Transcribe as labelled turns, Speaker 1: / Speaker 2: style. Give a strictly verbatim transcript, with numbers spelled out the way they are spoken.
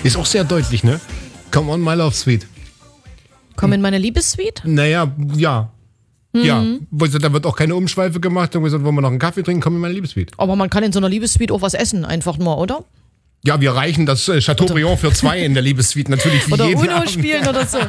Speaker 1: Ist auch sehr deutlich, ne? Come on, my love sweet.
Speaker 2: Komm in meine Liebessuite?
Speaker 1: Naja, ja.
Speaker 2: Mhm.
Speaker 1: Ja, da wird auch keine Umschweife gemacht. Und gesagt, wollen wir noch einen Kaffee trinken, komm in meine Liebessuite.
Speaker 2: Aber man kann in so einer Liebessuite auch was essen, einfach nur, oder?
Speaker 1: Ja, wir reichen das äh, Chateaubriand für zwei in der Liebessuite natürlich wie
Speaker 2: Oder
Speaker 1: jeden
Speaker 2: Uno
Speaker 1: Abend.
Speaker 2: spielen oder so.